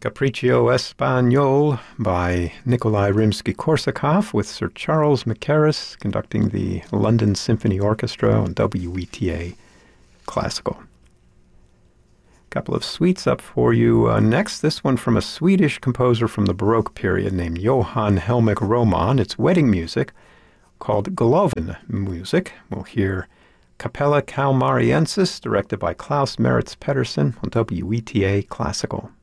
Capriccio Espagnol by Nikolai Rimsky-Korsakov with Sir Charles Mackerras conducting the London Symphony Orchestra on WETA Classical. A couple of suites up for you next. This one from a Swedish composer from the Baroque period named Johann Helmich Roman. It's wedding music called Glovin music. We'll hear Capella Kalmariensis, directed by Klaus Meritz Pedersen on WETA Classical.